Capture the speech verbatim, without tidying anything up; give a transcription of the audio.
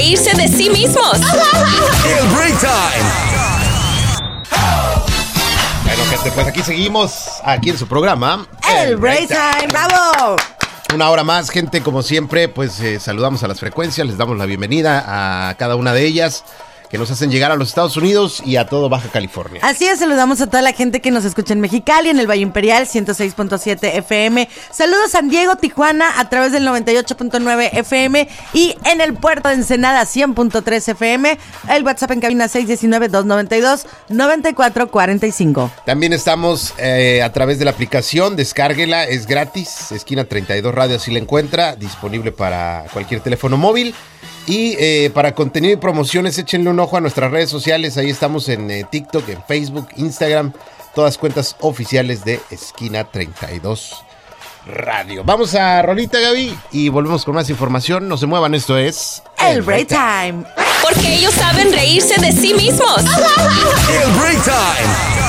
reírse de sí mismos. El Break Time. Bueno, gente, pues aquí seguimos, aquí en su programa. El Break Time, ¡bravo! Una hora más, gente, como siempre, pues eh, saludamos a las frecuencias, les damos la bienvenida a cada una de ellas que nos hacen llegar a los Estados Unidos y a todo Baja California. Así es, saludamos a toda la gente que nos escucha en Mexicali, en el Valle Imperial, ciento seis punto siete F M. Saludos San Diego, Tijuana, a través del noventa y ocho punto nueve F M. Y en el puerto de Ensenada, cien punto tres F M. El WhatsApp en cabina seis uno nueve, dos nueve dos, nueve cuatro cuatro cinco. También estamos eh, a través de la aplicación, descárguela, es gratis. Esquina treinta y dos Radio, así la encuentra, disponible para cualquier teléfono móvil. Y eh, para contenido y promociones, échenle un ojo a nuestras redes sociales. Ahí estamos en eh, TikTok, en Facebook, Instagram. Todas cuentas oficiales de Esquina treinta y dos Radio. Vamos a rolita, Gaby, y volvemos con más información. No se muevan, esto es... El Break Time. Porque ellos saben reírse de sí mismos. El Break Time.